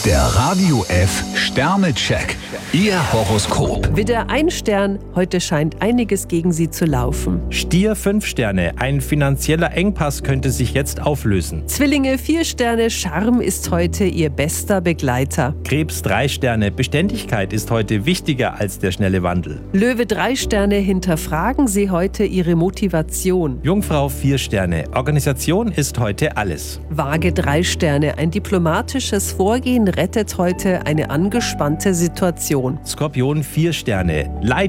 Der Radio F Sternecheck. Ihr Horoskop. Widder 1 Stern, heute scheint einiges gegen Sie zu laufen. Stier 5 Sterne, ein finanzieller Engpass könnte sich jetzt auflösen. Zwillinge 4 Sterne, Charme ist heute Ihr bester Begleiter. Krebs 3 Sterne, Beständigkeit ist heute wichtiger als der schnelle Wandel. Löwe 3 Sterne, hinterfragen Sie heute Ihre Motivation. Jungfrau 4 Sterne, Organisation ist heute alles. Waage 3 Sterne, ein diplomatisches Vorgehen rettet heute eine angespannte Situation. Skorpion 4 Sterne,